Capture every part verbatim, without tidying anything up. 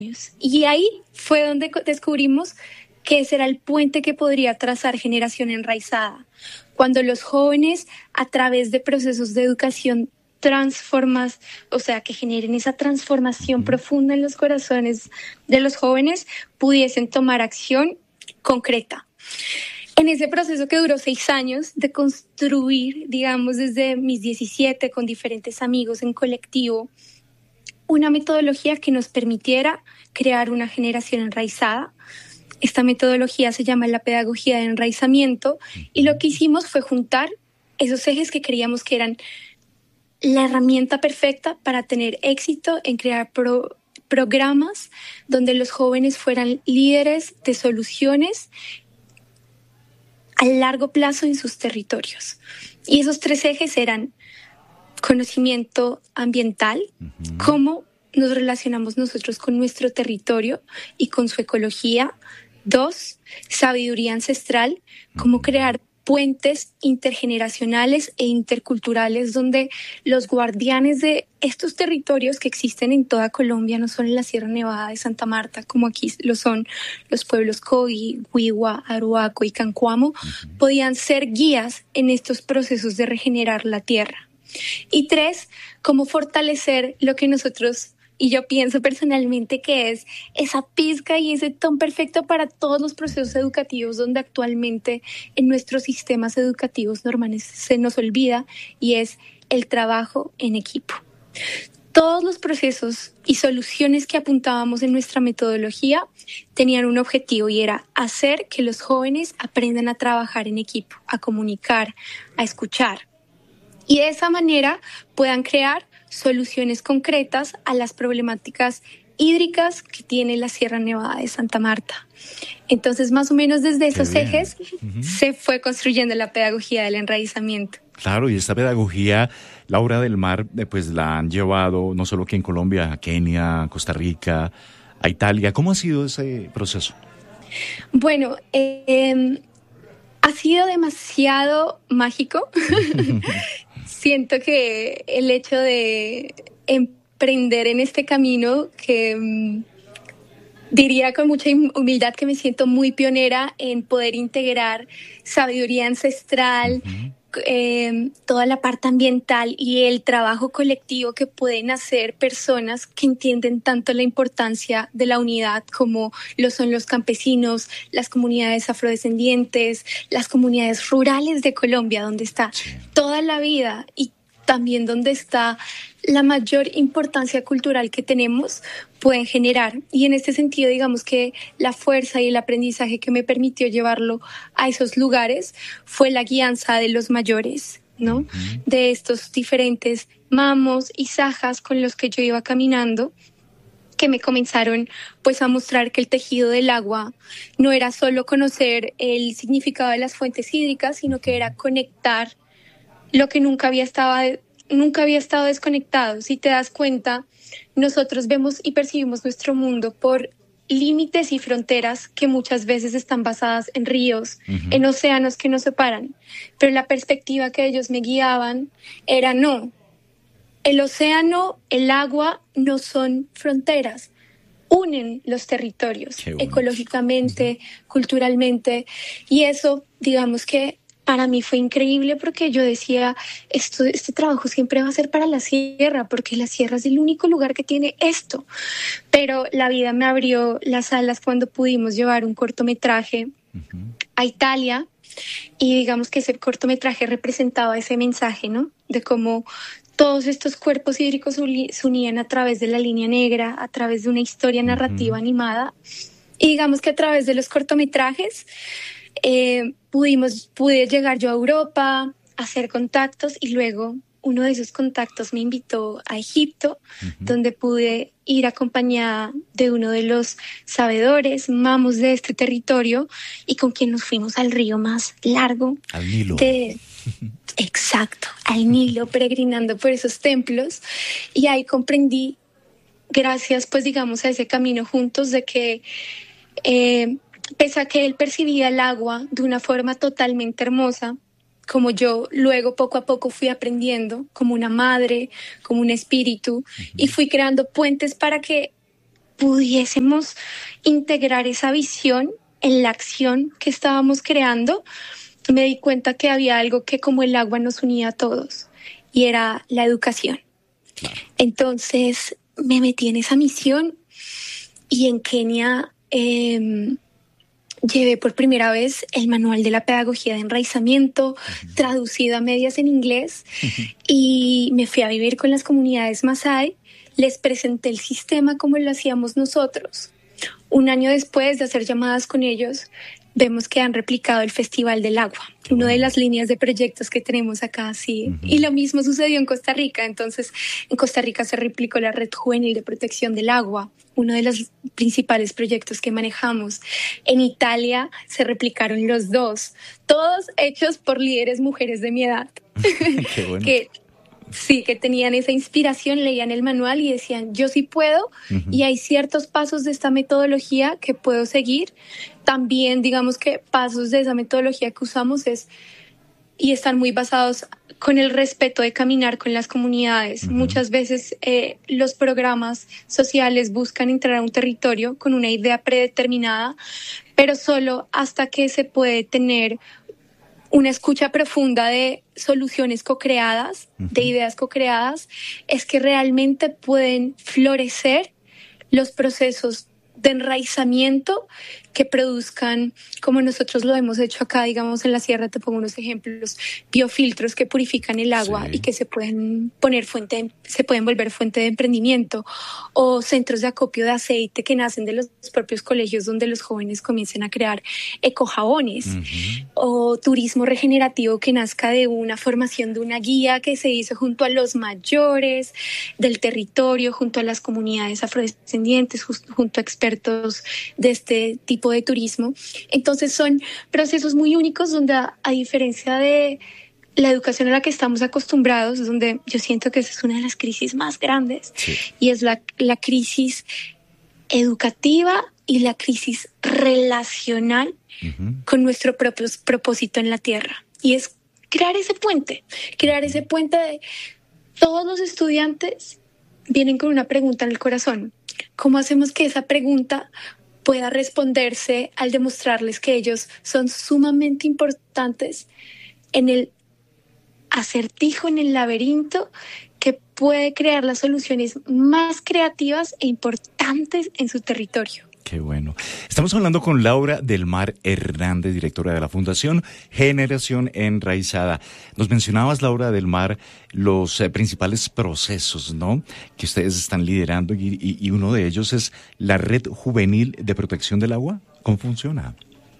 Y ahí fue donde descubrimos que ese era el puente que podría trazar generación enraizada. Cuando los jóvenes, a través de procesos de educación transformas, o sea, que generen esa transformación profunda en los corazones de los jóvenes, pudiesen tomar acción concreta. En ese proceso que duró seis años de construir, digamos, desde mis diecisiete, con diferentes amigos en colectivo, una metodología que nos permitiera crear una generación enraizada. Esta metodología se llama la pedagogía de enraizamiento y lo que hicimos fue juntar esos ejes que creíamos que eran la herramienta perfecta para tener éxito en crear pro, programas donde los jóvenes fueran líderes de soluciones a largo plazo en sus territorios. Y esos tres ejes eran conocimiento ambiental, uh-huh. cómo nos relacionamos nosotros con nuestro territorio y con su ecología. Dos, sabiduría ancestral, cómo crear puentes intergeneracionales e interculturales donde los guardianes de estos territorios que existen en toda Colombia, no solo en la Sierra Nevada de Santa Marta, como aquí lo son los pueblos Coyi, Huigua, Arhuaco y Cancuamo, uh-huh. podían ser guías en estos procesos de regenerar la tierra. Y tres, cómo fortalecer lo que nosotros, y yo pienso personalmente que es esa pizca y ese ton perfecto para todos los procesos educativos donde actualmente en nuestros sistemas educativos normales se nos olvida, y es el trabajo en equipo. Todos los procesos y soluciones que apuntábamos en nuestra metodología tenían un objetivo y era hacer que los jóvenes aprendan a trabajar en equipo, a comunicar, a escuchar. Y de esa manera puedan crear soluciones concretas a las problemáticas hídricas que tiene la Sierra Nevada de Santa Marta. Entonces, más o menos desde esos ejes uh-huh. se fue construyendo la pedagogía del enraizamiento. Claro, y esta pedagogía, Laura del Mar, pues la han llevado no solo aquí en Colombia, a Kenia, a Costa Rica, a Italia. ¿Cómo ha sido ese proceso? Bueno, eh, ha sido demasiado mágico. Siento que el hecho de emprender en este camino, que um, diría con mucha humildad que me siento muy pionera en poder integrar sabiduría ancestral, uh-huh. eh, toda la parte ambiental y el trabajo colectivo que pueden hacer personas que entienden tanto la importancia de la unidad como lo son los campesinos, las comunidades afrodescendientes, las comunidades rurales de Colombia, donde está toda la vida y también donde está la mayor importancia cultural que tenemos, pueden generar. Y en este sentido, digamos que la fuerza y el aprendizaje que me permitió llevarlo a esos lugares fue la guianza de los mayores, ¿no? Uh-huh. De estos diferentes mamos y sajas con los que yo iba caminando, que me comenzaron pues a mostrar que el tejido del agua no era solo conocer el significado de las fuentes hídricas, sino que era conectar lo que nunca había estado, nunca había estado desconectado. Si te das cuenta, nosotros vemos y percibimos nuestro mundo por límites y fronteras que muchas veces están basadas en ríos, uh-huh. en océanos que nos separan. Pero la perspectiva que ellos me guiaban era no. El océano, el agua no son fronteras, unen los territorios ecológicamente, uh-huh. culturalmente, y eso, digamos que para mí fue increíble porque yo decía, esto, este trabajo siempre va a ser para la sierra, porque la sierra es el único lugar que tiene esto. Pero la vida me abrió las alas cuando pudimos llevar un cortometraje uh-huh. a Italia, y digamos que ese cortometraje representaba ese mensaje, ¿no? De cómo todos estos cuerpos hídricos se unían a través de la línea negra, a través de una historia narrativa uh-huh. animada. Y digamos que a través de los cortometrajes eh, pudimos, pude llegar yo a Europa, hacer contactos, y luego uno de esos contactos me invitó a Egipto, uh-huh. donde pude ir acompañada de uno de los sabedores, mamos de este territorio, y con quien nos fuimos al río más largo. Al Nilo. De, exacto, al Nilo, peregrinando por esos templos. Y ahí comprendí, gracias pues digamos a ese camino juntos, de que eh, pese a que él percibía el agua de una forma totalmente hermosa, como yo luego poco a poco fui aprendiendo, como una madre, como un espíritu, uh-huh. y fui creando puentes para que pudiésemos integrar esa visión en la acción que estábamos creando, me di cuenta que había algo que como el agua nos unía a todos, y era la educación. Claro. Entonces me metí en esa misión y en Kenia eh, llevé por primera vez el manual de la pedagogía de enraizamiento, uh-huh. traducido a medias en inglés, uh-huh. y me fui a vivir con las comunidades Masái. Les presenté el sistema como lo hacíamos nosotros. Un año después de hacer llamadas con ellos, vemos que han replicado el Festival del Agua, Qué una bueno. de las líneas de proyectos que tenemos acá, sí. Uh-huh. Y lo mismo sucedió en Costa Rica. Entonces, en Costa Rica se replicó la Red Juvenil de Protección del Agua, uno de los principales proyectos que manejamos. En Italia se replicaron los dos, todos hechos por líderes mujeres de mi edad. Qué bueno. que, sí, que tenían esa inspiración, leían el manual y decían, yo sí puedo, uh-huh. y hay ciertos pasos de esta metodología que puedo seguir. También, digamos que pasos de esa metodología que usamos es, y están muy basados con el respeto de caminar con las comunidades. Uh-huh. Muchas veces eh, los programas sociales buscan entrar a un territorio con una idea predeterminada, pero solo hasta que se puede tener una escucha profunda de soluciones co-creadas, uh-huh. de ideas co-creadas, es que realmente pueden florecer los procesos de enraizamiento que produzcan, como nosotros lo hemos hecho acá, digamos en la sierra, te pongo unos ejemplos, biofiltros que purifican el agua, sí. y que se pueden poner fuente, de, se pueden volver fuente de emprendimiento, o centros de acopio de aceite que nacen de los propios colegios donde los jóvenes comiencen a crear ecojabones, uh-huh. o turismo regenerativo que nazca de una formación de una guía que se hizo junto a los mayores del territorio, junto a las comunidades afrodescendientes, junto a expertos de este tipo de turismo. Entonces son procesos muy únicos donde, a, a diferencia de la educación a la que estamos acostumbrados, donde yo siento que esa es una de las crisis más grandes, sí. y es la, la crisis educativa y la crisis relacional uh-huh. con nuestro propio propósito en la tierra. Y es crear ese puente, crear ese puente de todos los estudiantes vienen con una pregunta en el corazón. ¿Cómo hacemos que esa pregunta pueda responderse al demostrarles que ellos son sumamente importantes en el acertijo, en el laberinto que puede crear las soluciones más creativas e importantes en su territorio? Qué bueno. Estamos hablando con Laura del Mar Hernández, directora de la Fundación Generación Enraizada. Nos mencionabas, Laura del Mar, los eh, principales procesos, ¿no?, que ustedes están liderando, y, y, y uno de ellos es la Red Juvenil de Protección del Agua. ¿Cómo funciona?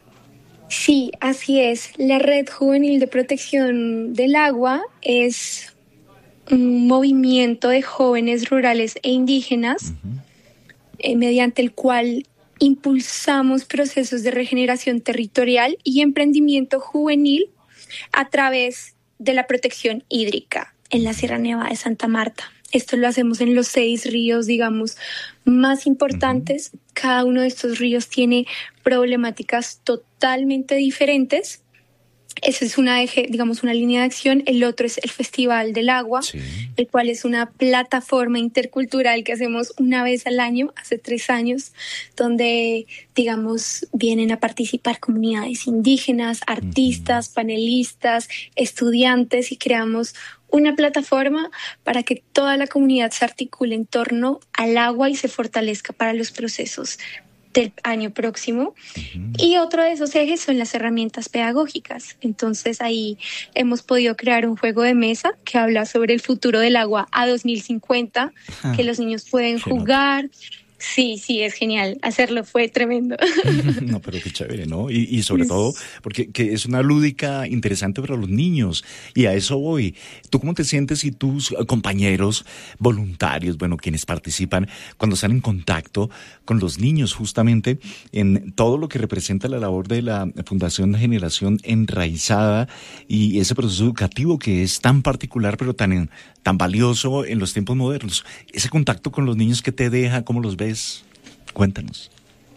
Sí, así es. La Red Juvenil de Protección del Agua es un movimiento de jóvenes rurales e indígenas uh-huh. eh, mediante el cual impulsamos procesos de regeneración territorial y emprendimiento juvenil a través de la protección hídrica en la Sierra Nevada de Santa Marta. Esto lo hacemos en los seis ríos, digamos, más importantes. Uh-huh. Cada uno de estos ríos tiene problemáticas totalmente diferentes. Esa es una eje, digamos, una línea de acción. El otro es el Festival del Agua, sí. el cual es una plataforma intercultural que hacemos una vez al año, hace tres años, donde, digamos, vienen a participar comunidades indígenas, artistas, uh-huh. panelistas, estudiantes, y creamos una plataforma para que toda la comunidad se articule en torno al agua y se fortalezca para los procesos del año próximo. Uh-huh. Y otro de esos ejes son las herramientas pedagógicas. Entonces ahí hemos podido crear un juego de mesa que habla sobre el futuro del agua a dos mil cincuenta, ah, que los niños pueden jugar. Nota. Sí, sí, es genial. Hacerlo fue tremendo. No, pero qué chévere, ¿no? Y, y sobre todo, porque que es una lúdica interesante para los niños. Y a eso voy. ¿Tú cómo te sientes y tus compañeros voluntarios, bueno, quienes participan, cuando están en contacto con los niños, justamente en todo lo que representa la labor de la Fundación Generación Enraizada y ese proceso educativo que es tan particular, pero tan, tan valioso en los tiempos modernos? Ese contacto con los niños, ¿qué te deja? ¿Cómo los ves? Cuéntanos.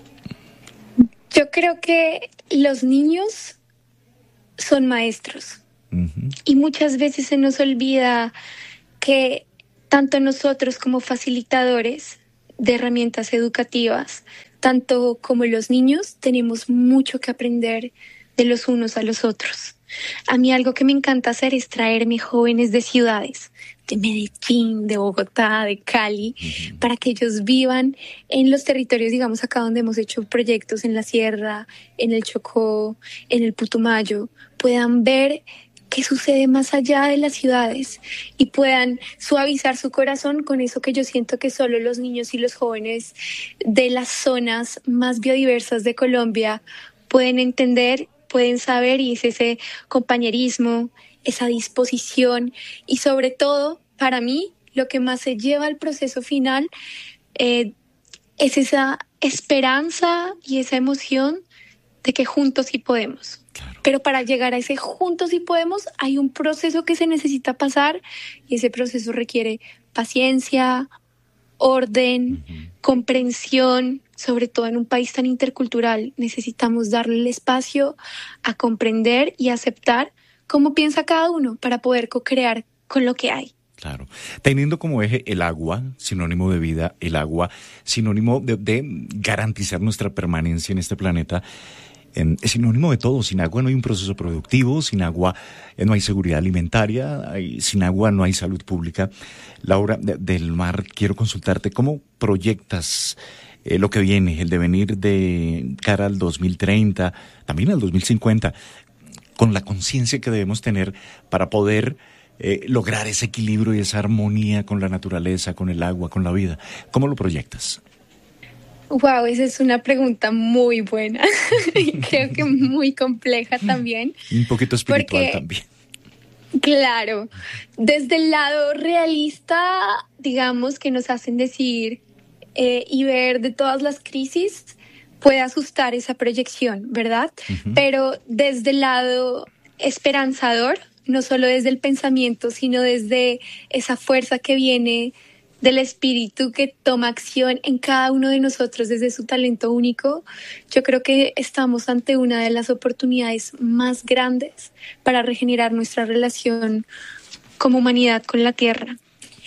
Yo creo que los niños son maestros. Uh-huh. Y muchas veces se nos olvida que tanto nosotros como facilitadores de herramientas educativas, tanto como los niños, tenemos mucho que aprender de los unos a los otros. A mí algo que me encanta hacer es traerme jóvenes de ciudades, de Medellín, de Bogotá, de Cali, uh-huh. para que ellos vivan en los territorios, digamos acá donde hemos hecho proyectos en la Sierra, en el Chocó, en el Putumayo, puedan ver qué sucede más allá de las ciudades y puedan suavizar su corazón con eso que yo siento que solo los niños y los jóvenes de las zonas más biodiversas de Colombia pueden entender, pueden saber, y es ese compañerismo, esa disposición y sobre todo, para mí, lo que más se lleva al proceso final eh, es esa esperanza y esa emoción de que juntos sí podemos. Claro. Pero para llegar a ese juntos sí podemos, hay un proceso que se necesita pasar y ese proceso requiere paciencia, orden, uh-huh. comprensión, sobre todo en un país tan intercultural. Necesitamos darle el espacio a comprender y aceptar cómo piensa cada uno para poder co-crear con lo que hay. Claro, teniendo como eje el agua, sinónimo de vida, el agua, sinónimo de, de garantizar nuestra permanencia en este planeta, eh, es sinónimo de todo. Sin agua no hay un proceso productivo, sin agua eh, no hay seguridad alimentaria, hay, sin agua no hay salud pública. Laura, de, del mar, quiero consultarte, ¿cómo proyectas eh, lo que viene, el devenir de cara al dos mil treinta, también al dos mil cincuenta, con la conciencia que debemos tener para poder eh, lograr ese equilibrio y esa armonía con la naturaleza, con el agua, con la vida? ¿Cómo lo proyectas? Wow, esa es una pregunta muy buena y creo que muy compleja también. Un poquito espiritual porque, también. Claro, desde el lado realista, digamos, que nos hacen decir eh, y ver de todas las crisis, puede asustar esa proyección, ¿verdad? Uh-huh. Pero desde el lado esperanzador, no solo desde el pensamiento, sino desde esa fuerza que viene del espíritu que toma acción en cada uno de nosotros desde su talento único, yo creo que estamos ante una de las oportunidades más grandes para regenerar nuestra relación como humanidad con la Tierra.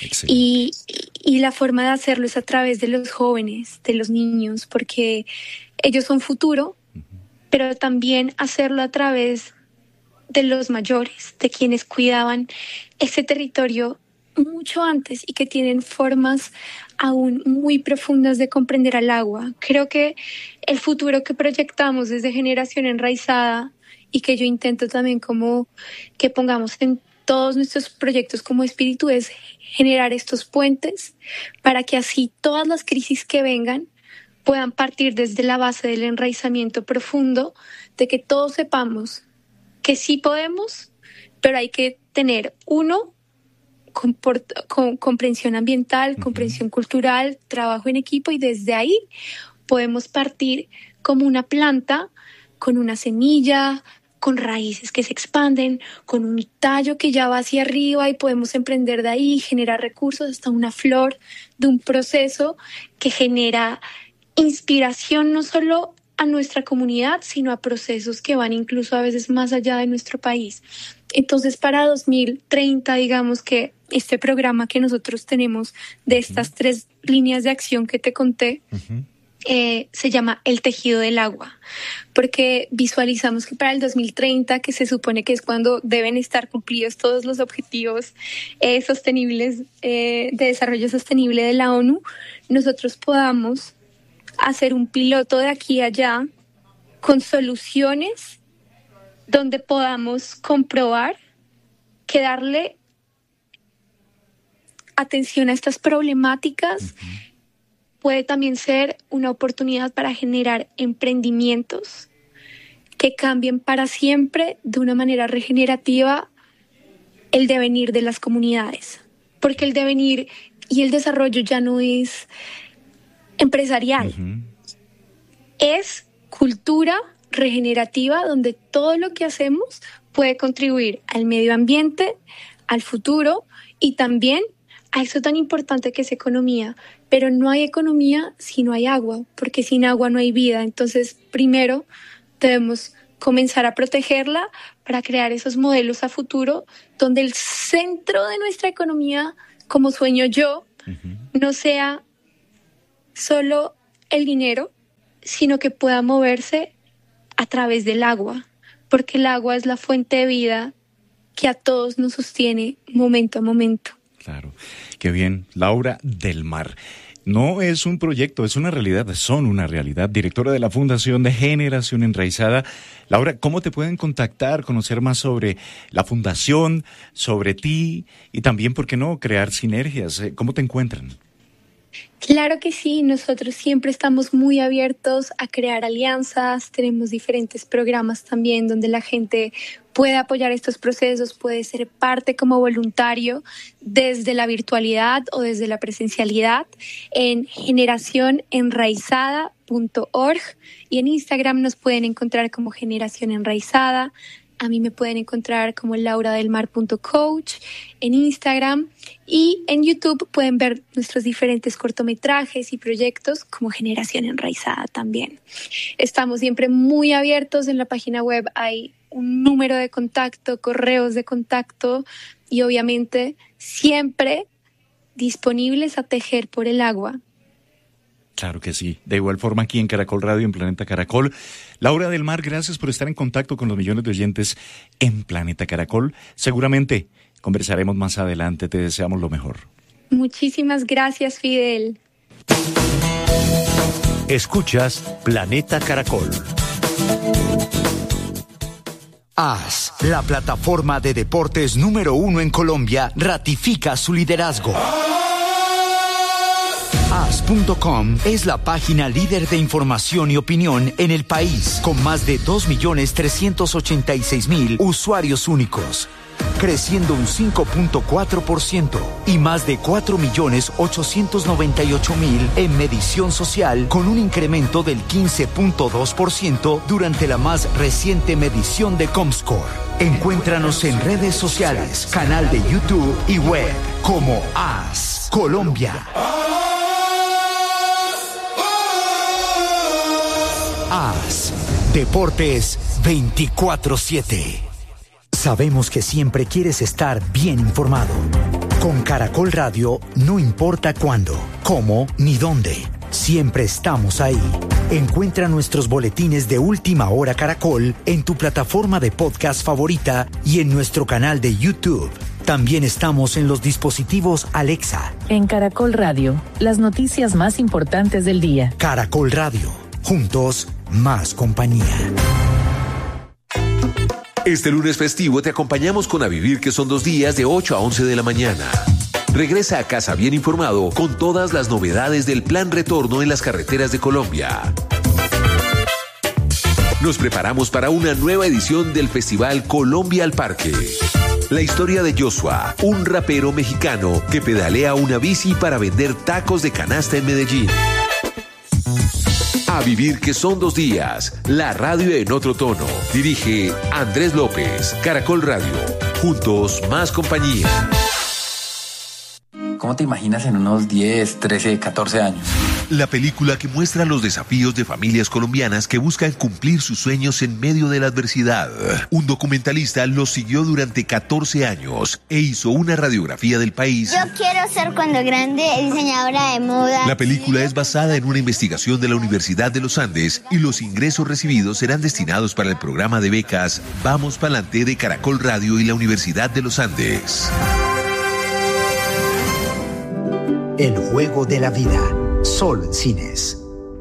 Y, y la forma de hacerlo es a través de los jóvenes, de los niños, porque ellos son futuro, uh-huh. pero también hacerlo a través de los mayores, de quienes cuidaban ese territorio mucho antes y que tienen formas aún muy profundas de comprender al agua. Creo que el futuro que proyectamos desde Generación Enraizada y que yo intento también como que pongamos en todos nuestros proyectos como espíritu es generar estos puentes para que así todas las crisis que vengan puedan partir desde la base del enraizamiento profundo de que todos sepamos que sí podemos, pero hay que tener uno, comport- con, comprensión ambiental, uh-huh. comprensión cultural, trabajo en equipo y desde ahí podemos partir como una planta con una semilla, con raíces que se expanden, con un tallo que ya va hacia arriba y podemos emprender de ahí, generar recursos hasta una flor de un proceso que genera inspiración no solo a nuestra comunidad, sino a procesos que van incluso a veces más allá de nuestro país. Entonces, para dos mil treinta, digamos que este programa que nosotros tenemos de estas uh-huh. tres líneas de acción que te conté, uh-huh. Eh, se llama El Tejido del Agua, porque visualizamos que para el dos mil treinta, que se supone que es cuando deben estar cumplidos todos los objetivos eh, sostenibles eh, de desarrollo sostenible de la ONU, nosotros podamos hacer un piloto de aquí a allá con soluciones donde podamos comprobar que darle atención a estas problemáticas uh-huh. puede también ser una oportunidad para generar emprendimientos que cambien para siempre de una manera regenerativa el devenir de las comunidades. Porque el devenir y el desarrollo ya no es empresarial, uh-huh. es cultura regenerativa donde todo lo que hacemos puede contribuir al medio ambiente, al futuro y también a eso tan importante que es economía. Pero no hay economía si no hay agua, porque sin agua no hay vida. Entonces, primero debemos comenzar a protegerla para crear esos modelos a futuro donde el centro de nuestra economía, como sueño yo, uh-huh. no sea solo el dinero, sino que pueda moverse a través del agua, porque el agua es la fuente de vida que a todos nos sostiene momento a momento. Claro, qué bien. Laura del Mar. No es un proyecto, es una realidad, son una realidad. Directora de la Fundación de Generación Enraizada. Laura, ¿cómo te pueden contactar, conocer más sobre la fundación, sobre ti y también, por qué no, crear sinergias? ¿Cómo te encuentran? Claro que sí, nosotros siempre estamos muy abiertos a crear alianzas, tenemos diferentes programas también donde la gente puede apoyar estos procesos, puede ser parte como voluntario desde la virtualidad o desde la presencialidad en generación enraizada punto org y en Instagram nos pueden encontrar como Generación Enraizada. A mí me pueden encontrar como laura del mar punto coach en Instagram y en YouTube pueden ver nuestros diferentes cortometrajes y proyectos como Generación Enraizada también. Estamos siempre muy abiertos, en la página web hay un número de contacto, correos de contacto y obviamente siempre disponibles a tejer por el agua. Claro que sí. De igual forma aquí en Caracol Radio, en Planeta Caracol. Laura del Mar, gracias por estar en contacto con los millones de oyentes en Planeta Caracol. Seguramente conversaremos más adelante. Te deseamos lo mejor. Muchísimas gracias, Fidel. Escuchas Planeta Caracol. A S, la plataforma de deportes número uno en Colombia, ratifica su liderazgo. A S punto com es la página líder de información y opinión en el país, con más de dos millones trescientos ochenta y seis mil usuarios únicos, creciendo un cinco punto cuatro por ciento y más de cuatro millones ochocientos noventa y ocho mil en medición social, con un incremento del quince punto dos por ciento durante la más reciente medición de Comscore. Encuéntranos en redes sociales, canal de YouTube y web como A S Colombia. A S, Deportes veinticuatro siete. Sabemos que siempre quieres estar bien informado. Con Caracol Radio, no importa cuándo, cómo ni dónde, siempre estamos ahí. Encuentra nuestros boletines de Última Hora Caracol en tu plataforma de podcast favorita y en nuestro canal de YouTube. También estamos en los dispositivos Alexa. En Caracol Radio, las noticias más importantes del día. Caracol Radio, juntos, más compañía. Este lunes festivo te acompañamos con A Vivir, que son dos días de ocho a once de la mañana. Regresa a casa bien informado con todas las novedades del Plan Retorno en las carreteras de Colombia. Nos preparamos para una nueva edición del Festival Colombia al Parque. La historia de Joshua, un rapero mexicano que pedalea una bici para vender tacos de canasta en Medellín. A Vivir, que son dos días. La radio en otro tono. Dirige Andrés López. Caracol Radio. Juntos, más compañía. ¿Cómo te imaginas en unos diez, trece, catorce años? La película que muestra los desafíos de familias colombianas que buscan cumplir sus sueños en medio de la adversidad. Un documentalista los siguió durante catorce años e hizo una radiografía del país. Yo quiero ser cuando grande diseñadora de moda. La película es basada en una investigación de la Universidad de los Andes y los ingresos recibidos serán destinados para el programa de becas Vamos Pa'lante de Caracol Radio y la Universidad de los Andes. El juego de la vida. Sol Cines.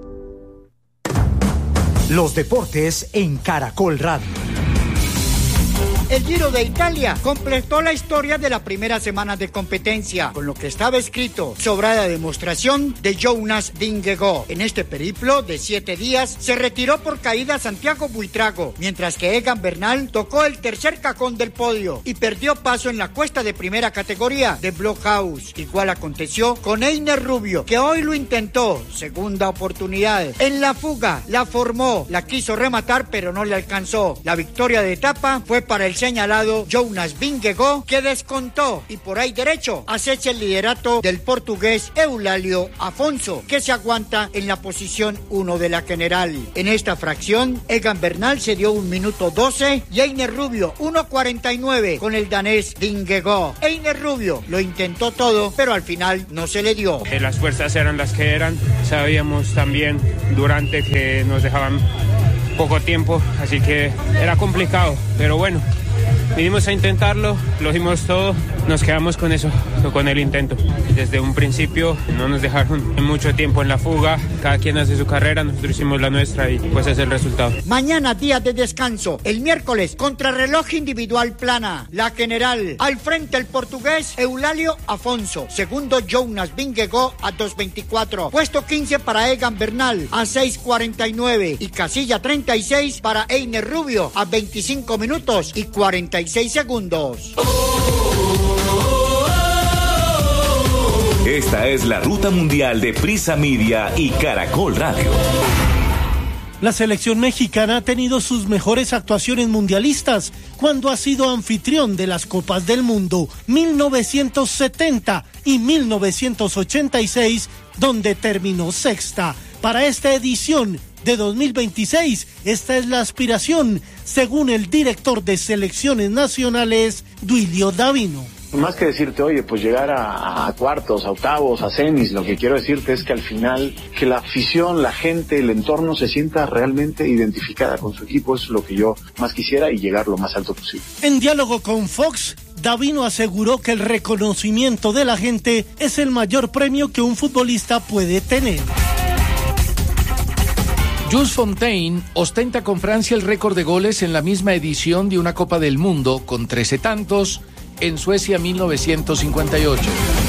Los deportes en Caracol Radio. El Giro de Italia completó la historia de la primera semana de competencia, con lo que estaba escrito: sobrada demostración de Jonas Vingegaard. En este periplo de siete días se retiró por caída Santiago Buitrago, mientras que Egan Bernal tocó el tercer cajón del podio y perdió paso en la cuesta de primera categoría de Blockhaus. Igual aconteció con Einer Rubio, que hoy lo intentó, segunda oportunidad. En la fuga la formó, la quiso rematar pero no le alcanzó. La victoria de etapa fue para el el señalado Jonas Vingegaard, que descontó y por ahí derecho acecha el liderato del portugués Eulálio Afonso, que se aguanta en la posición uno de la general. En esta fracción, Egan Bernal se dio un minuto doce y Einer Rubio uno cuarenta y nueve con el danés Vingegaard. Einer Rubio lo intentó todo, pero al final no se le dio. Eh, las fuerzas eran las que eran, sabíamos también durante que nos dejaban poco tiempo, así que era complicado, pero bueno, vinimos a intentarlo, lo dimos todo, nos quedamos con eso, con el intento. Desde un principio no nos dejaron mucho tiempo en la fuga, cada quien hace su carrera, nosotros hicimos la nuestra y pues es el resultado. Mañana día de descanso, el miércoles contrarreloj individual plana, la general, al frente el portugués Eulálio Afonso, segundo Jonas Vingegaard a dos veinticuatro, puesto quince para Egan Bernal a seis cuarenta y nueve y casilla treinta y seis para Einer Rubio a veinticinco minutos y cuarenta y seis segundos. Esta es la ruta mundial de Prisa Media y Caracol Radio. La selección mexicana ha tenido sus mejores actuaciones mundialistas cuando ha sido anfitrión de las Copas del Mundo mil novecientos setenta y mil novecientos ochenta y seis, donde terminó sexta. Para esta edición de dos mil veintiséis, esta es la aspiración, según el director de selecciones nacionales, Duilio Davino. Más que decirte, oye, pues llegar a, a cuartos, a octavos, a semis, lo que quiero decirte es que al final, que la afición, la gente, el entorno se sienta realmente identificada con su equipo, es lo que yo más quisiera y llegar lo más alto posible. En diálogo con Fox, Davino aseguró que el reconocimiento de la gente es el mayor premio que un futbolista puede tener. Jules Fontaine ostenta con Francia el récord de goles en la misma edición de una Copa del Mundo, con trece tantos, en Suecia mil novecientos cincuenta y ocho.